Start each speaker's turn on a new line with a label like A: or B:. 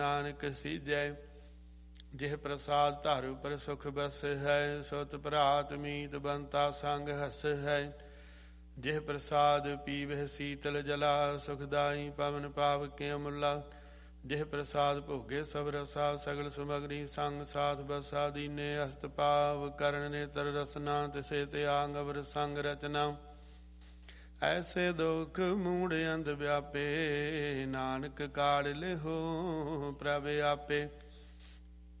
A: ਨਾਨਕ ਸੀਜੈ। ਜਿਹ ਪ੍ਰਸਾਦ ਧਰ ਉਪਰ ਸੁਖ ਬਸ ਹੈ, ਸੁਤ ਭਰਾਤ ਮੀਤ ਬੰਤਾ ਸੰਗ ਹਸ ਹੈ। ਜਿਹ ਪ੍ਰਸਾਦ ਪੀਵਹਿ ਸੀਤਲ ਜਲਾ, ਸੁਖਦਾਈ ਪਵਨ ਪਾਵਕੇ ਅਮੁਲਾ। ਜਿਹ ਪ੍ਰਸਾਦ ਭੋਗੇ ਸਭ ਰਸਾ, ਸਗਲ ਸਮਗਰੀ ਸੰਗ ਸਾਥ ਬਸਾ। ਦੀਨੇ ਹਸਤ ਪਾਵ ਕਰਨ ਨੇਤਰ ਰਸਨਾ, ਤਿਸੇ ਤੇ ਆਂਗ ਅਵਰ ਸੰਗ ਰਚਨਾ। ਐਸੇ ਦੁਖ ਮੂੜ ਅੰਧ ਵਿਆਪੇ, ਨਾਨਕ ਕਾੜ ਲਿਹੋ ਪ੍ਰਭ ਆਪੇ।